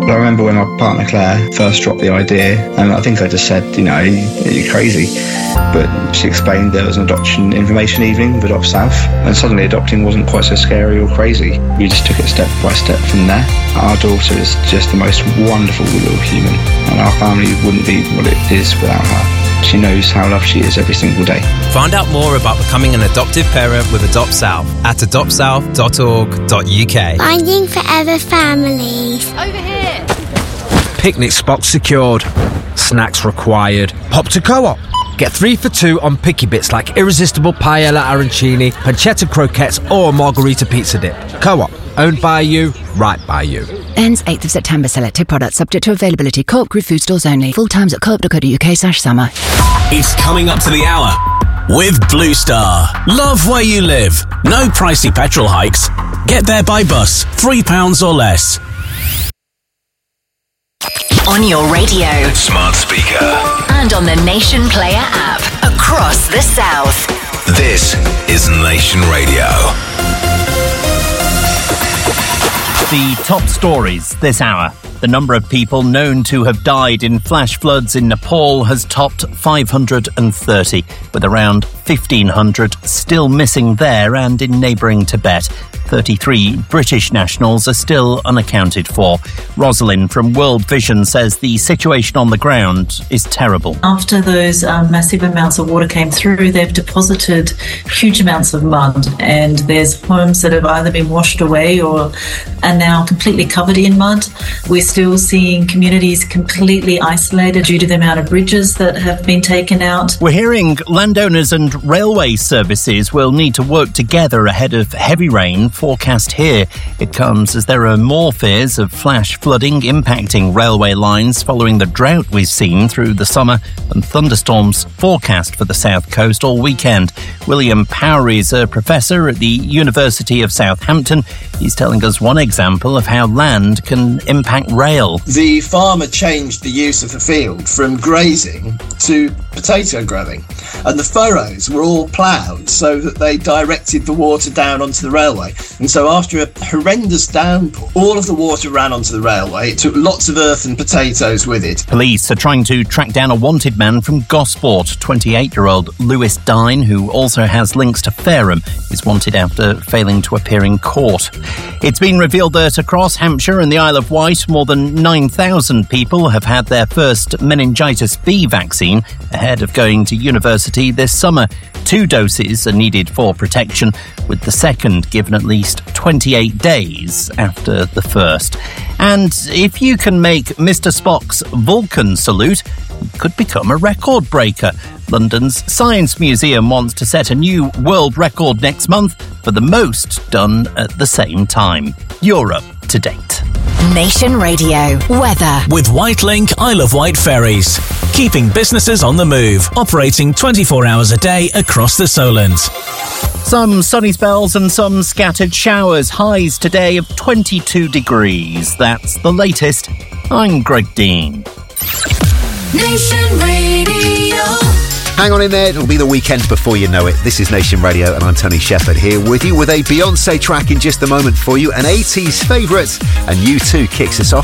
I remember when my partner Claire first dropped the idea, and I think I just said, you're crazy. But she explained there was an adoption information evening with Adopt South, and suddenly adopting wasn't quite so scary or crazy. We just took it step by step from there. Our daughter is just the most wonderful little human, and our family wouldn't be what it is without her. She knows how loved she is every single day. Find out more about becoming an adoptive parent with Adopt South at adoptsouth.org.uk. Finding forever families. Over here. Picnic spots secured. Snacks required. Pop to Co-op. Get 3 for 2 on picky bits like irresistible paella arancini, pancetta croquettes or margarita pizza dip. Co-op. Owned by you, right by you. Ends 8th of September. Selected products subject to availability. Co-op Group food stores only. Full times at co-op.co.uk/summer. It's coming up to the hour with Blue Star. Love where you live. No pricey petrol hikes. Get there by bus. £3 or less. On your radio, Smart speaker, and on the Nation Player app. Across the South. this is Nation Radio. The top stories this hour. The number of people known to have died in flash floods in Nepal has topped 530, with around 1,500 still missing there and in neighbouring Tibet. 33 British nationals are still unaccounted for. Rosalind from World Vision says the situation on the ground is terrible. After those massive amounts of water came through, they've deposited huge amounts of mud, and there's homes that have either been washed away or are now completely covered in mud. We're still seeing communities completely isolated due to the amount of bridges that have been taken out. We're hearing landowners and railway services will need to work together ahead of heavy rain forecast here. It comes as there are more fears of flash flooding impacting railway lines following the drought we've seen through the summer and thunderstorms forecast for the south coast all weekend. William Powery is a professor at the University of Southampton. He's telling us one example of how land can impact rail. The farmer changed the use of the field from grazing to potato growing, and the furrows were all ploughed so that they directed the water down onto the railway. And so after a horrendous downpour, all of the water ran onto the railway. It took lots of earth and potatoes with it. Police are trying to track down a wanted man from Gosport. 28-year-old Lewis Dine, who also has links to Fareham, is wanted after failing to appear in court. It's been revealed that across Hampshire and the Isle of Wight, more than 9,000 people have had their first meningitis B vaccine ahead of going to university this summer. 2 doses are needed for protection, with the second given at least 28 days after the first. And if you can make Mr. Spock's Vulcan salute, it could become a record breaker. London's Science Museum wants to set a new world record next month for the most done at the same time. You're up to date. Nation Radio. Weather. With Whitelink Isle of Wight ferries. Keeping businesses on the move. Operating 24 hours a day across the Solent. Some sunny spells and some scattered showers. Highs today of 22 degrees. That's the latest. I'm Greg Dean. Nation Radio. Hang on in there, it'll be the weekend before you know it. This is Nation Radio and I'm Tony Shepherd here with you with a Beyoncé track in just a moment for you, an 80s favourite, and U2 kicks us off.